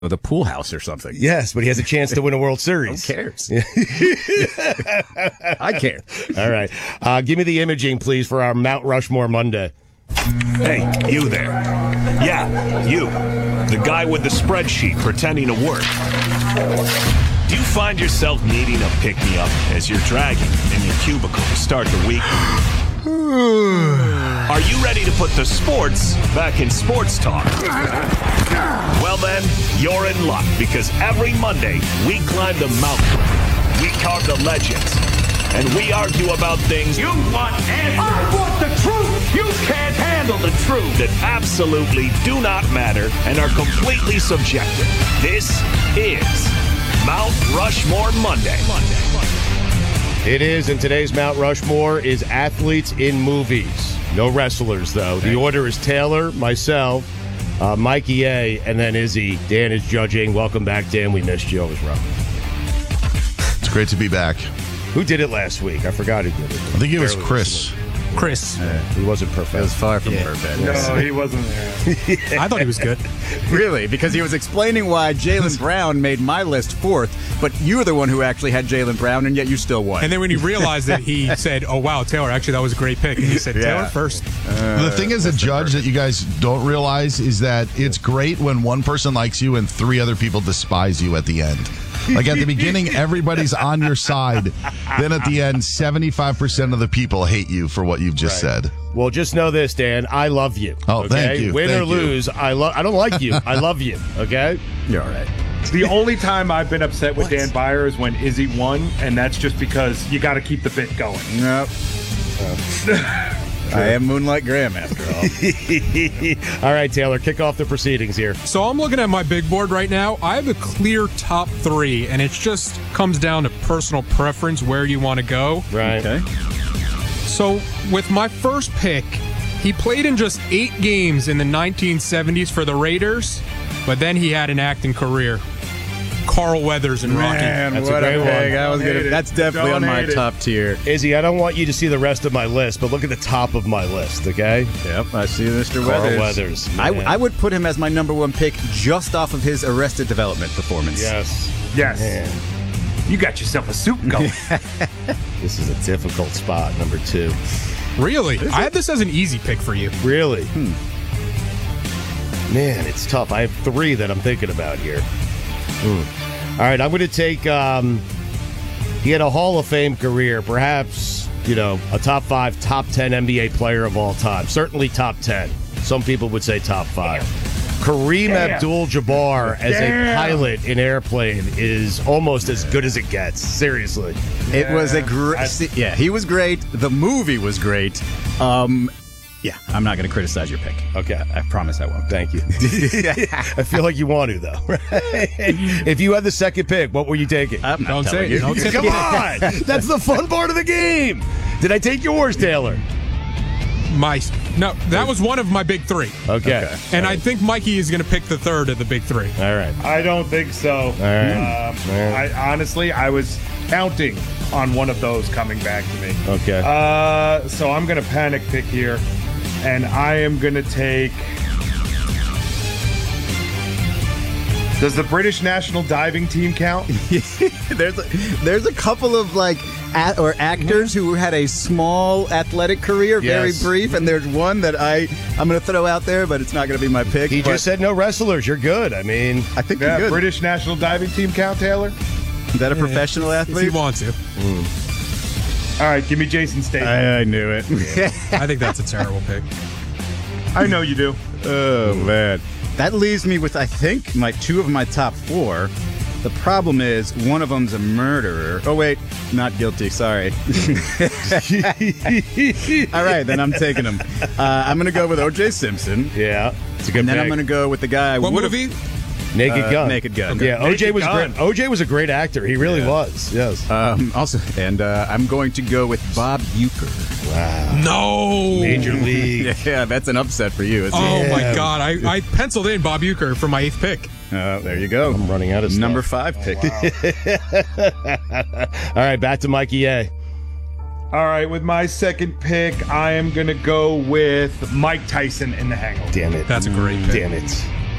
the pool house or something. Yes, but he has a chance to win a World Series. Who cares? I care. All right. Give me the imaging, please, for our Mount Rushmore Monday. Hey, you there. Yeah, you. The guy with the spreadsheet pretending to work. Do you find yourself needing a pick-me-up as you're dragging in your cubicle to start the week? Are you ready to put the sports back in sports talk? Well then, you're in luck, because every Monday we climb the mountain, we carve the legends, and we argue about things you want answers. I want the truth. You can't handle the truth that absolutely do not matter and are completely subjective. This is Mount Rushmore Monday. It is, and today's Mount Rushmore is athletes in movies. No wrestlers, though. The order is Taylor, myself, Mikey A, and then Izzy. Dan is judging. Welcome back, Dan. We missed you. It was rough. It's great to be back. Who did it last week? I forgot who did it. I think it was Chris. He wasn't perfect. It was far from perfect. No, he wasn't there. I thought he was good. Really? Because he was explaining why Jaylen Brown made my list fourth, but you were the one who actually had Jaylen Brown, and yet you still won. And then when he realized it, he said, "Oh wow, Taylor, actually that was a great pick." And he said, "Taylor first." The thing as a judge that you guys don't realize is that it's great when one person likes you and three other people despise you at the end. Like at the beginning, everybody's on your side. Then at the end, 75% of the people hate you for what you've just said. Well, just know this, Dan. I love you. Oh, okay? thank you. Win Thank or you. lose, I don't like you. I love you. Okay. You're all right. The only time I've been upset with Dan Byer is when Izzy won, and that's just because you got to keep the bit going. Nope. I am Moonlight Graham, after all. All right, Taylor, kick off the proceedings here. So I'm looking at my big board right now. I have a clear top three, and it just comes down to personal preference where you want to go. Right. Okay. So with my first pick, he played in just 8 games in the 1970s for the Raiders, but then he had an acting career. Carl Weathers and Rocky. Man, That's a what a great one. pick. I was Don't hate gonna, it. that's definitely Don't on my hate it. top tier. Izzy, I don't want you to see the rest of my list, but look at the top of my list, okay? Yep, I see Mr. Carl Weathers. Weathers. I man. would put him as my number one pick just off of his Arrested Development performance. Yes. Yes. Man, You got yourself a soup going. this is a difficult spot, number 2. Really? I had this as an easy pick for you. Really? Man, it's tough. I have 3 that I'm thinking about here. All right, I'm going to take, he had a Hall of Fame career, perhaps, a top 5, top 10 NBA player of all time. Certainly top 10. Some people would say top 5. Kareem Abdul-Jabbar as a pilot in Airplane is almost as good as it gets. Seriously. It was a great. Yeah, he was great. The movie was great. Yeah, I'm not going to criticize your pick. Okay. I promise I won't. Thank you. I feel like you want to, though. Right? If you had the second pick, what were you taking? I'm not Don't telling say it. you. Don't say Come on! That's the fun part of the game. Did I take yours, Taylor? No, that was one of my big 3. Okay. And I think Mikey is going to pick the third of the big 3. All right. I don't think so. All right. I honestly, I was counting on one of those coming back to me. Okay. So I'm going to panic pick here, and I am going to take... Does the British national diving team count? There's a couple of actors who had a small athletic career, very Yes. brief, and there's one that I'm going to throw out there, but it's not going to be my pick. He but just said no wrestlers. You're good. I mean, I think Yeah, you're good. British national diving team count, Taylor? Is that a professional If athlete? you want to. All right, give me Jason Statham. I knew it. I think that's a terrible pick. I know you do. Oh, man. That leaves me with, I think, 2 of my top 4. The problem is one of them's a murderer. Oh, wait. Not guilty. Sorry. All right, then I'm taking him. I'm going to go with O.J. Simpson. yeah, it's a good And then pick. I'm going to go with the guy. What would've- movie? Naked Gun. Naked Gun. Yeah, OJ Naked was Gun. great. OJ was a great actor. He really was. Yes. Also, and I'm going to go with Bob Uecker. Wow. No. Major League. Yeah, that's an upset for you. Isn't Oh, it? my God. I penciled in Bob Uecker for my 8th pick. There you go. I'm running out of stuff. Number 5 pick. All right, back to Mikey A. All right, with my second pick, I am going to go with Mike Tyson in The Hangover. Damn it. That's a great pick. Damn it.